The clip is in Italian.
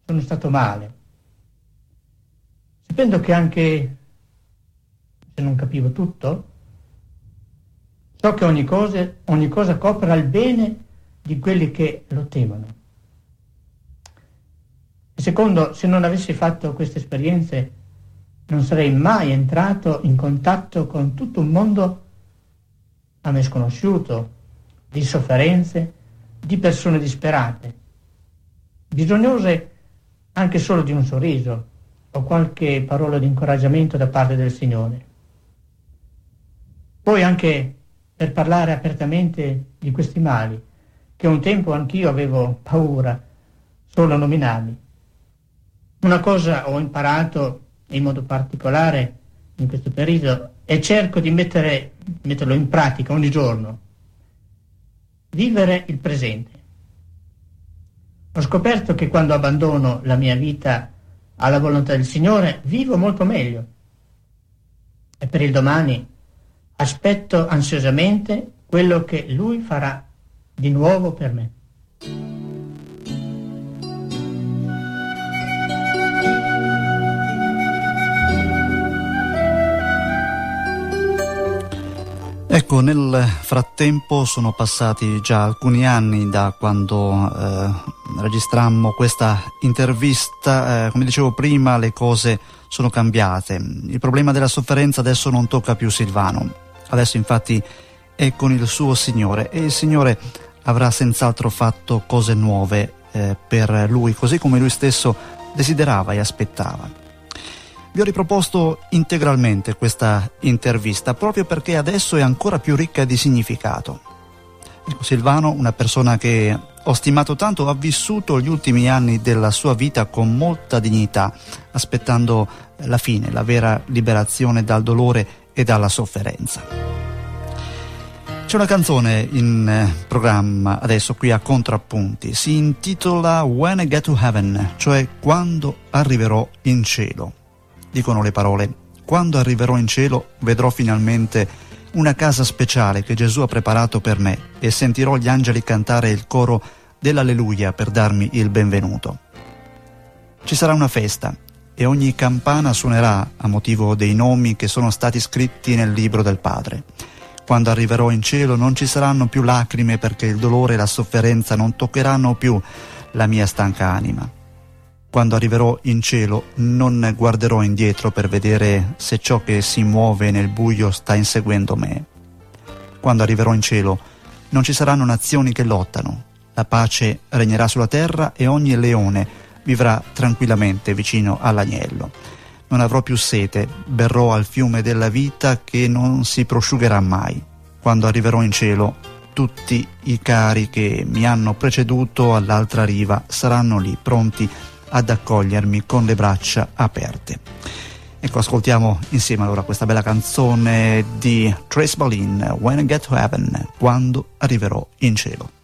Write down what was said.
sono stato male, sapendo che anche se non capivo tutto, so che ogni cosa copre al bene di quelli che lo temono. E secondo, se non avessi fatto queste esperienze, non sarei mai entrato in contatto con tutto un mondo a me sconosciuto, di sofferenze, di persone disperate, bisognose anche solo di un sorriso o qualche parola di incoraggiamento da parte del Signore. Poi anche per parlare apertamente di questi mali, che un tempo anch'io avevo paura solo a nominarli. Una cosa ho imparato in modo particolare in questo periodo e cerco di metterlo in pratica ogni giorno: vivere il presente. Ho scoperto che quando abbandono la mia vita alla volontà del Signore vivo molto meglio, e per il domani aspetto ansiosamente quello che Lui farà di nuovo per me. Ecco, nel frattempo sono passati già alcuni anni da quando registrammo questa intervista. Come dicevo prima, le cose sono cambiate. Il problema della sofferenza adesso non tocca più Silvano. Adesso infatti è con il suo Signore, e il Signore avrà senz'altro fatto cose nuove per lui, così come lui stesso desiderava e aspettava. Vi ho riproposto integralmente questa intervista proprio perché adesso è ancora più ricca di significato. Ecco, Silvano, una persona che ho stimato tanto, ha vissuto gli ultimi anni della sua vita con molta dignità, aspettando la fine, la vera liberazione dal dolore e dalla sofferenza. C'è una canzone in programma adesso qui a Contrappunti, si intitola When I Get to Heaven, cioè Quando arriverò in cielo. Dicono le parole: quando arriverò in cielo vedrò finalmente una casa speciale che Gesù ha preparato per me e sentirò gli angeli cantare il coro dell'Alleluia per darmi il benvenuto. Ci sarà una festa e ogni campana suonerà a motivo dei nomi che sono stati scritti nel libro del Padre. Quando arriverò in cielo non ci saranno più lacrime, perché il dolore e la sofferenza non toccheranno più la mia stanca anima. Quando arriverò in cielo non guarderò indietro per vedere se ciò che si muove nel buio sta inseguendo me. Quando arriverò in cielo non ci saranno nazioni che lottano, la pace regnerà sulla terra e ogni leone vivrà tranquillamente vicino all'agnello. Non avrò più sete, berrò al fiume della vita che non si prosciugherà mai. Quando arriverò in cielo tutti i cari che mi hanno preceduto all'altra riva saranno lì pronti ad accogliermi con le braccia aperte. Ecco, ascoltiamo insieme allora questa bella canzone di Trace Balin, When I Get to Heaven, quando arriverò in cielo.